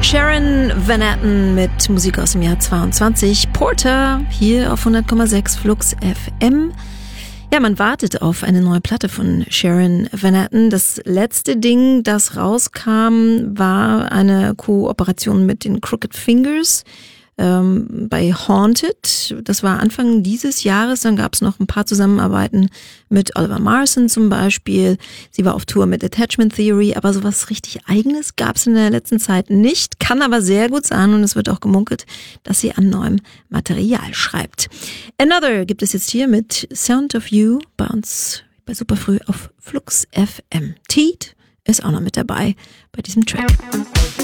Sharon Van Etten mit Musik aus dem Jahr 22. Porter hier auf 100,6 Flux FM. Ja, man wartet auf eine neue Platte von Sharon Van Etten. Das letzte Ding, das rauskam, war eine Kooperation mit den Crooked Fingers bei Haunted. Das war Anfang dieses Jahres. Dann gab es noch ein paar Zusammenarbeiten mit Oliver Marson zum Beispiel. Sie war auf Tour mit Attachment Theory, aber sowas richtig Eigenes gab es in der letzten Zeit nicht. Kann aber sehr gut sein und es wird auch gemunkelt, dass sie an neuem Material schreibt. Another gibt es jetzt hier mit Sound of You bei uns bei Superfrüh auf Flux FM. Teet ist auch noch mit dabei bei diesem Track.